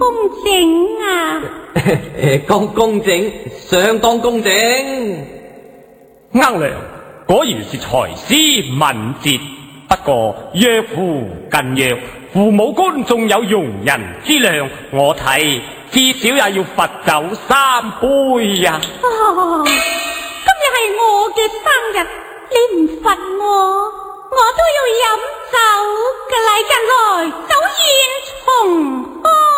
公正啊？ 公正，相當公正。 額娘果然是才思敏捷，不過若父近弱，父母官仲有容人之量，我睇至少也要罰酒3杯呀。 今日係我嘅生日，你唔罰我都要飲酒嘅。嚟近來酒宴重開。